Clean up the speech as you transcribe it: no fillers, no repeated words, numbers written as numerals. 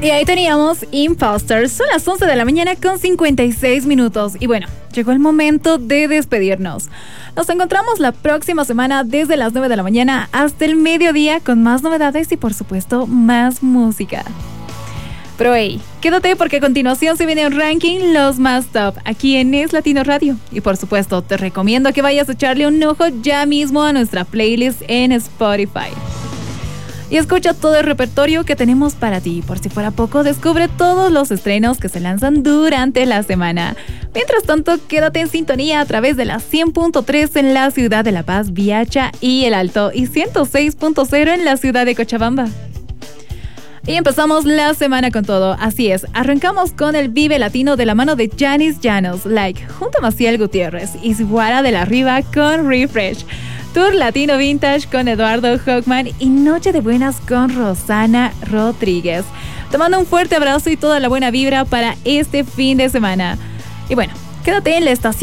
Y ahí teníamos Imposters. Son las 11 de la mañana con 56 minutos. Y bueno, llegó el momento de despedirnos. Nos encontramos la próxima semana desde las 9 de la mañana hasta el mediodía con más novedades y por supuesto más música. Pero hey, quédate porque a continuación se viene un ranking los más top aquí en Es Latino Radio. Y por supuesto te recomiendo que vayas a echarle un ojo ya mismo a nuestra playlist en Spotify. Y escucha todo el repertorio que tenemos para ti. Por si fuera poco, descubre todos los estrenos que se lanzan durante la semana. Mientras tanto, quédate en sintonía a través de la 100.3 en la ciudad de La Paz, Viacha y El Alto y 106.0 en la ciudad de Cochabamba. Y empezamos la semana con todo, así es, arrancamos con el Vive Latino de la mano de Janis Llanos, Like, junto a Maciel Gutiérrez y Suara de la Riva con Refresh. Tour Latino Vintage con Eduardo Hockman y Noche de Buenas con Rosana Rodríguez. Te mando un fuerte abrazo y toda la buena vibra para este fin de semana. Y bueno, quédate en la estación